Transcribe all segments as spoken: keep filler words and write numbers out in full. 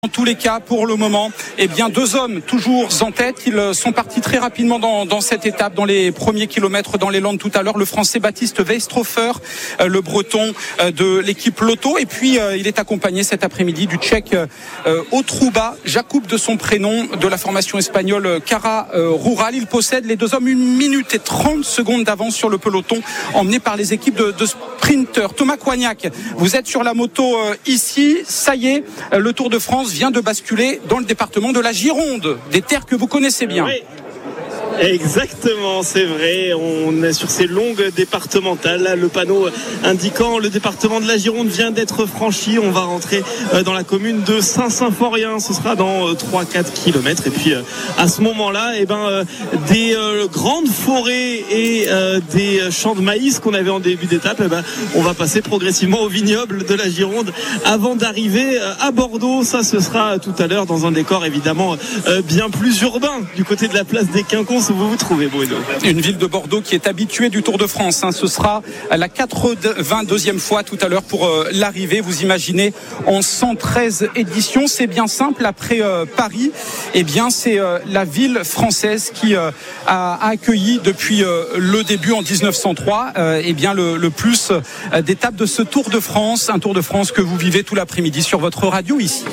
En tous les cas, pour le moment, eh bien, deux hommes toujours en tête. Ils sont partis très rapidement dans, dans cette étape, dans les premiers kilomètres dans les Landes tout à l'heure. Le Français Baptiste Weistrofer, euh, le Breton euh, de l'équipe Lotto. Et puis, euh, il est accompagné cet après-midi du Tchèque euh, Otrouba, Jakub de son prénom, de la formation espagnole Cara euh, Rural. Il possède, les deux hommes, une minute et trente secondes d'avance sur le peloton, emmené par les équipes de, de sprinteurs. Thomas Coignac, vous êtes sur la moto euh, ici. Ça y est, euh, le Tour de France vient de basculer dans le département de la Gironde, des terres que vous connaissez bien. Oui. Exactement, c'est vrai, on est sur ces longues départementales, là, le panneau indiquant le département de la Gironde vient d'être franchi. On va rentrer dans la commune de Saint-Symphorien, ce sera dans trois à quatre kilomètres, et puis à ce moment-là, eh ben, des euh, grandes forêts et euh, des champs de maïs qu'on avait en début d'étape, eh ben, on va passer progressivement au vignoble de la Gironde avant d'arriver à Bordeaux. Ça, ce sera tout à l'heure dans un décor évidemment euh, bien plus urbain du côté de la place des Quinconces où vous vous trouvez, Bruno. Une ville de Bordeaux qui est habituée du Tour de France, hein. Ce sera la quatre-vingt-deuxième fois tout à l'heure pour euh, l'arrivée. Vous imaginez, en cent treize éditions, c'est bien simple. Après euh, Paris, eh bien, c'est euh, la ville française qui euh, a accueilli depuis euh, le début en dix-neuf cent trois euh, eh bien, le, le plus euh, d'étapes de ce Tour de France. Un Tour de France que vous vivez tout l'après-midi sur votre radio ici.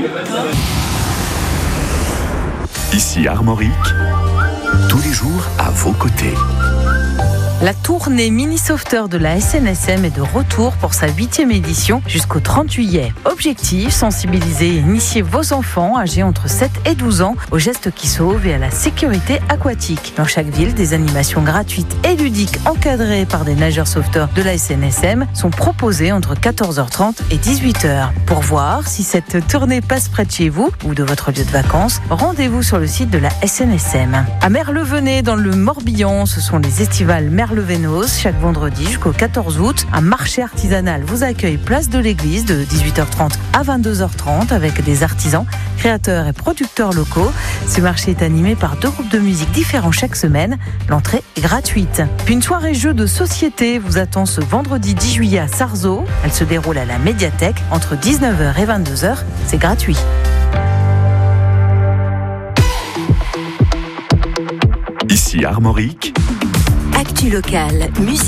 Ici Armorique, tous les jours à vos côtés. La tournée mini-sauveteur de la S N S M est de retour pour sa huitième édition jusqu'au trente juillet. Objectif, sensibiliser et initier vos enfants âgés entre sept et douze ans aux gestes qui sauvent et à la sécurité aquatique. Dans chaque ville, des animations gratuites et ludiques encadrées par des nageurs sauveteurs de la S N S M sont proposées entre quatorze heures trente et dix-huit heures. Pour voir si cette tournée passe près de chez vous ou de votre lieu de vacances, rendez-vous sur le site de la S N S M. À Merlevenez, dans le Morbihan, ce sont les estivales Merlevenez. Chaque vendredi jusqu'au quatorze août, un marché artisanal vous accueille place de l'église de dix-huit heures trente à vingt-deux heures trente avec des artisans, créateurs et producteurs locaux. Ce marché est animé par deux groupes de musique différents chaque semaine. L'entrée est gratuite. Puis une soirée jeu de société vous attend ce vendredi dix juillet à Sarzeau. Elle se déroule à la médiathèque entre dix-neuf heures et vingt-deux heures. C'est gratuit. Ici Armorique. Actu locale, musique.